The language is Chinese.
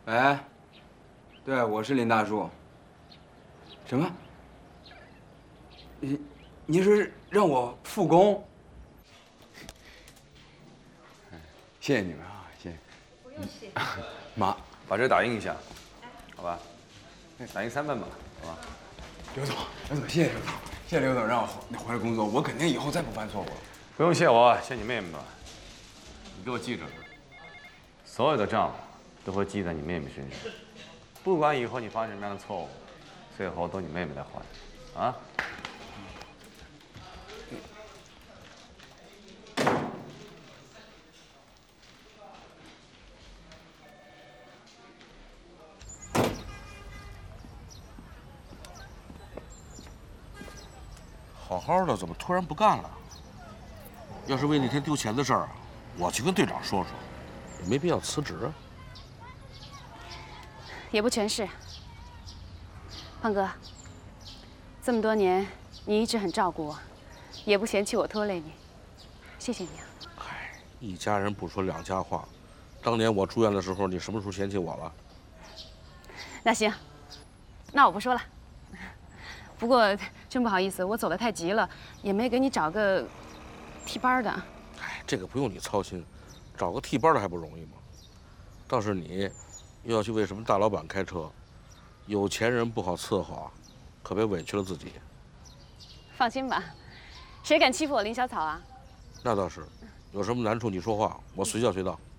喂，对，我是林大叔。什么？您是让我复工？谢谢你们啊，谢谢。 不用谢。 妈， 把这打印一下，好吧？打印3份吧，好吧？ 刘总，谢谢刘总，谢谢刘总让我回来工作，我肯定以后再不犯错误了。 不用谢我，谢你妹妹吧。你给我记着，所有的账都会记在你妹妹身上，不管以后你犯什么样的错误，最后都你妹妹来还，啊？ 好好的，怎么突然不干了？要是为那天丢钱的事儿，我去跟队长说说，也没必要辞职啊。 也不全是。胖哥，这么多年你一直很照顾我，也不嫌弃我拖累你，谢谢你啊。 唉，一家人不说两家话。当年我住院的时候，你什么时候嫌弃我了？ 那行，那我不说了。不过真不好意思，我走得太急了，也没给你找个替班的。 唉，这个不用你操心，找个替班的还不容易吗？倒是你，又要去为什么大老板开车，有钱人不好伺候啊，可别委屈了自己。 放心吧，谁敢欺负我林小草啊？ 那倒是，有什么难处你说话，我随叫随到。